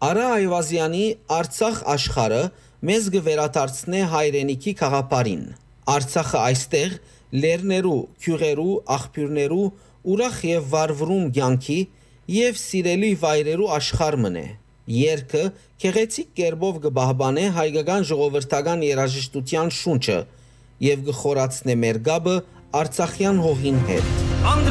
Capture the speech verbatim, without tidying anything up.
Արա Այվազյանի Արցախ աշխարհը մեզ գվերադարձնե հայրենիքի խաղապարին։ Արցախը այստեղ լեռներու, քյուղերու, աղբյուրներու ուրախ եւ վարվռուն կյանքի եւ սիրելի վայրերու աշխարհ մնե։ Երգը քեղեցիկ կերպով կբահբանե հայկական ժողովրդական երաժշտության շունչը եւ կխորացնե մեր գաբը արցախյան հողին հետ։